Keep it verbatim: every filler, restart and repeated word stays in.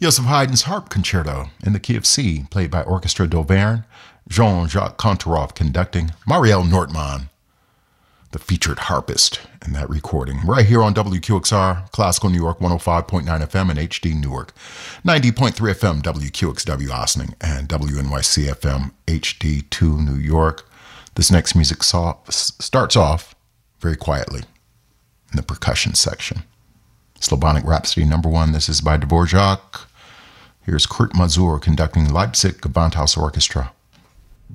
Joseph Haydn's Harp Concerto in the key of C, played by Orchestra d'Auvergne, Jean-Jacques Kantorov conducting, Marielle Nortman, the featured harpist in that recording, right here on W Q X R, Classical New York one oh five point nine F M and H D Newark, ninety point three F M W Q X W Ossining, and W N Y C F M H D two New York. This next music saw, starts off very quietly in the percussion section. Slavonic Rhapsody number one, this is by Dvorak. Here's Kurt Mazur conducting Leipzig Gewandhaus Orchestra.